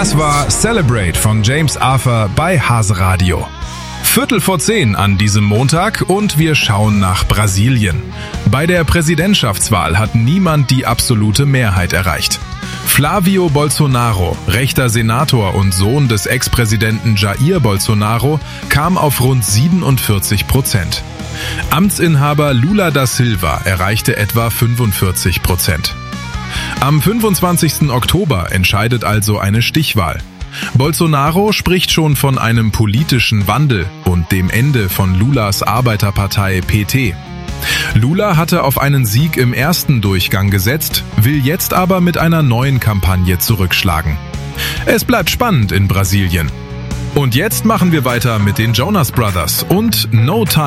Das war Celebrate von James Arthur bei Hase Radio. 9:45 an diesem Montag und wir schauen nach Brasilien. Bei der Präsidentschaftswahl hat niemand die absolute Mehrheit erreicht. Flávio Bolsonaro, rechter Senator und Sohn des Ex-Präsidenten Jair Bolsonaro, kam auf rund 47%. Amtsinhaber Lula da Silva erreichte etwa 45%. Am 25. Oktober entscheidet also eine Stichwahl. Bolsonaro spricht schon von einem politischen Wandel und dem Ende von Lulas Arbeiterpartei PT. Lula hatte auf einen Sieg im ersten Durchgang gesetzt, will jetzt aber mit einer neuen Kampagne zurückschlagen. Es bleibt spannend in Brasilien. Und jetzt machen wir weiter mit den Jonas Brothers und No Time